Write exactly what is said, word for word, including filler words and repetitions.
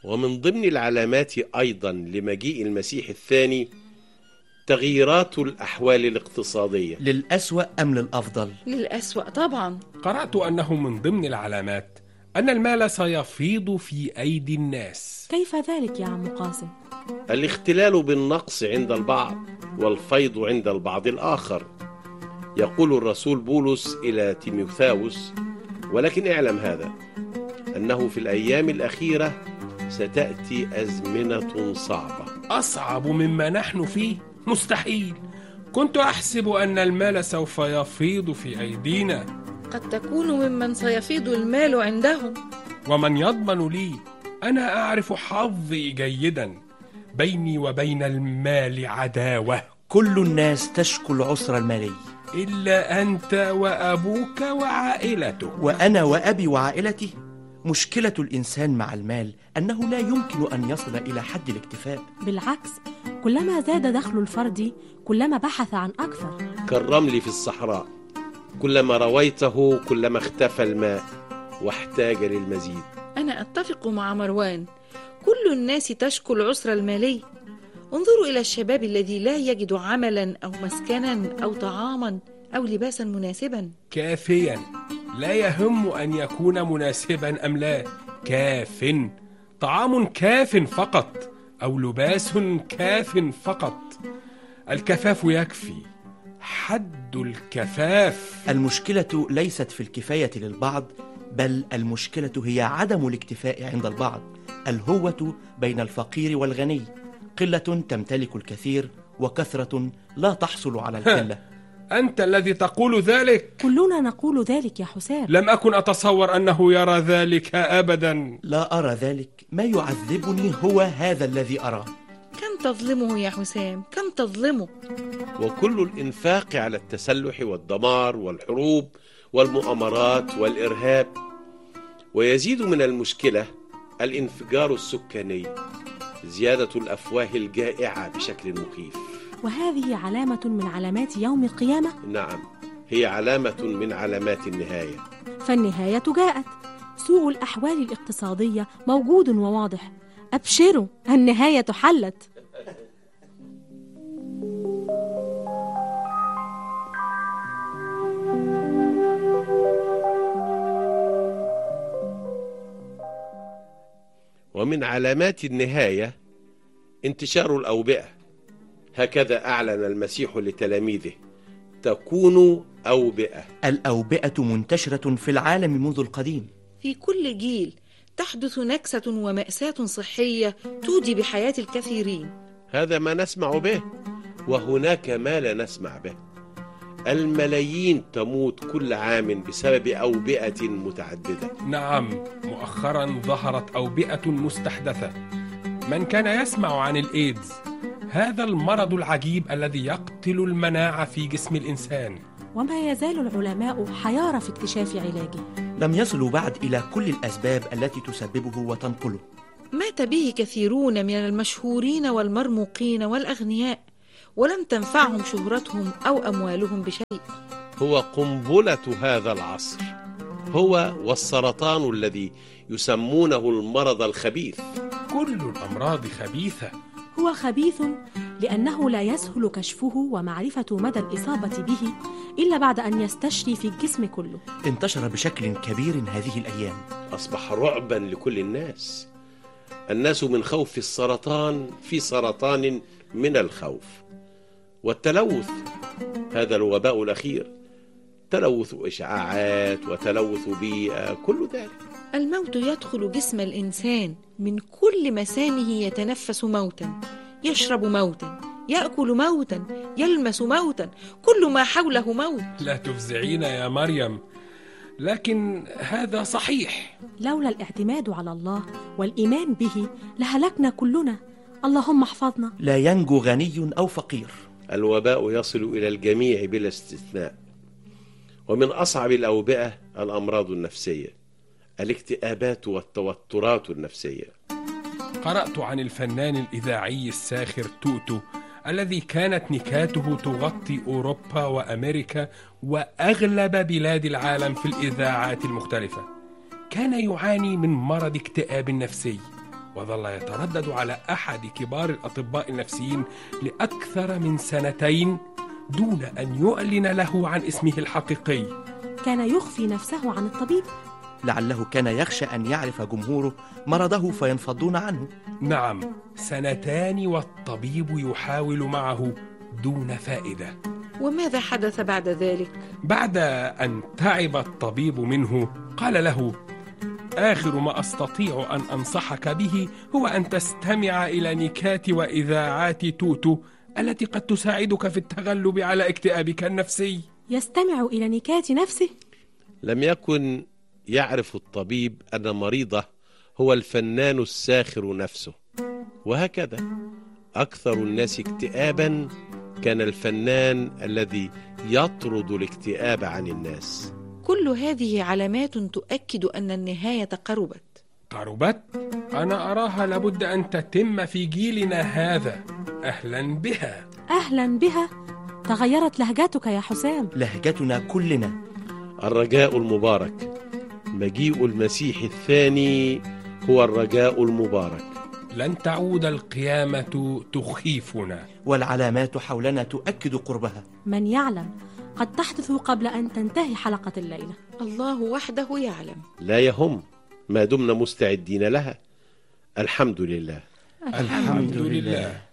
ومن ضمن العلامات أيضا لمجيء المسيح الثاني تغييرات الأحوال الاقتصادية. للأسوأ أم للأفضل؟ للأسوأ طبعا. قرأت أنه من ضمن العلامات أن المال سيفيض في أيدي الناس. كيف ذلك يا عم قاسم؟ الاختلال بالنقص عند البعض والفيض عند البعض الآخر. يقول الرسول بولس إلى تيموثاوس: ولكن اعلم هذا، أنه في الأيام الأخيرة ستأتي أزمنة صعبة. أصعب مما نحن فيه؟ مستحيل. كنت أحسب أن المال سوف يفيض في أيدينا. قد تكون ممن سيفيض المال عندهم. ومن يضمن لي؟ أنا أعرف حظي جيدا. بيني وبين المال عداوة. كل الناس تشكو العسر المالي إلا أنت وأبوك وعائلته. وأنا وأبي وعائلتي؟ مشكلة الإنسان مع المال أنه لا يمكن أن يصل إلى حد الاكتفاء. بالعكس، كلما زاد دخل الفرد كلما بحث عن أكثر. كالرمل في الصحراء، كلما رويته كلما اختفى الماء واحتاج للمزيد. أنا أتفق مع مروان، كل الناس تشكو العسر المالي. انظروا إلى الشباب الذي لا يجد عملا أو مسكنا أو طعاما أو لباسا مناسبا. كافيا، لا يهم أن يكون مناسبا أم لا. كاف، طعام كاف فقط أو لباس كاف فقط. الكفاف يكفي، حد الكفاف. المشكلة ليست في الكفاية للبعض، بل المشكلة هي عدم الاكتفاء عند البعض. الهوة بين الفقير والغني، قلة تمتلك الكثير وكثرة لا تحصل على القلة. أنت الذي تقول ذلك؟ كلنا نقول ذلك يا حسام. لم أكن أتصور أنه يرى ذلك أبدا. لا أرى ذلك، ما يعذبني هو هذا الذي أراه. كم تظلمه يا حسام، كم تظلمه. وكل الإنفاق على التسلح والدمار والحروب والمؤامرات والإرهاب. ويزيد من المشكلة الانفجار السكاني، زيادة الأفواه الجائعة بشكل مخيف. وهذه علامة من علامات يوم القيامة؟ نعم، هي علامة من علامات النهاية. فالنهاية جاءت. سوء الأحوال الاقتصادية موجود وواضح. أبشروا، النهاية حلت. ومن علامات النهاية انتشار الأوبئة. هكذا أعلن المسيح لتلاميذه: تكون أوبئة. الأوبئة منتشرة في العالم منذ القديم. في كل جيل تحدث نكسة ومأساة صحية تودي بحياة الكثيرين. هذا ما نسمع به، وهناك ما لا نسمع به. الملايين تموت كل عام بسبب أوبئة متعددة. نعم، مؤخرا ظهرت أوبئة مستحدثة. من كان يسمع عن الإيدز، هذا المرض العجيب الذي يقتل المناعة في جسم الإنسان؟ وما يزال العلماء حيارى في اكتشاف علاجه. لم يصلوا بعد إلى كل الأسباب التي تسببه وتنقله. مات به كثيرون من المشهورين والمرموقين والأغنياء، ولم تنفعهم شهرتهم أو أموالهم بشيء. هو قنبلة هذا العصر، هو والسرطان الذي يسمونه المرض الخبيث. كل الأمراض خبيثة. هو خبيث لأنه لا يسهل كشفه ومعرفة مدى الإصابة به إلا بعد أن يستشري في الجسم كله. انتشر بشكل كبير هذه الأيام. أصبح رعبا لكل الناس. الناس من خوف السرطان في سرطان من الخوف. والتلوث، هذا الوباء الأخير، تلوث إشعاعات وتلوث بيئة، كل ذلك. الموت يدخل جسم الإنسان من كل مسامه، يتنفس موتا، يشرب موتا، يأكل موتا، يلمس موتا، كل ما حوله موت. لا تفزعينا يا مريم، لكن هذا صحيح. لولا الاعتماد على الله والإيمان به لهلكنا كلنا. اللهم احفظنا. لا ينجو غني أو فقير. الوباء يصل إلى الجميع بلا استثناء. ومن أصعب الأوبئة الأمراض النفسية، الاكتئابات والتوترات النفسية. قرأت عن الفنان الإذاعي الساخر توتو الذي كانت نكاته تغطي أوروبا وأمريكا وأغلب بلاد العالم في الإذاعات المختلفة. كان يعاني من مرض اكتئاب نفسي، وظل يتردد على أحد كبار الأطباء النفسيين لأكثر من سنتين دون أن يعلن له عن اسمه الحقيقي. كان يخفي نفسه عن الطبيب. لعله كان يخشى أن يعرف جمهوره مرضه فينفضون عنه. نعم، سنتان والطبيب يحاول معه دون فائدة. وماذا حدث بعد ذلك؟ بعد أن تعب الطبيب منه قال له: آخر ما أستطيع أن أنصحك به هو أن تستمع إلى نكات وإذاعات توتو التي قد تساعدك في التغلب على اكتئابك النفسي. يستمع إلى نكات نفسه؟ لم يكن يعرف الطبيب أن مريضه هو الفنان الساخر نفسه، وهكذا أكثر الناس اكتئابا كان الفنان الذي يطرد الاكتئاب عن الناس. كل هذه علامات تؤكد أن النهاية قربت. قربت؟ أنا أراها لابد أن تتم في جيلنا هذا. أهلا بها. أهلا بها؟ تغيرت لهجتك يا حسام. لهجتنا كلنا. الرجاء المبارك، مجيء المسيح الثاني هو الرجاء المبارك. لن تعود القيامة تخيفنا، والعلامات حولنا تؤكد قربها. من يعلم، قد تحدث قبل أن تنتهي حلقة الليلة. الله وحده يعلم. لا يهم ما دمنا مستعدين لها. الحمد لله. الحمد لله.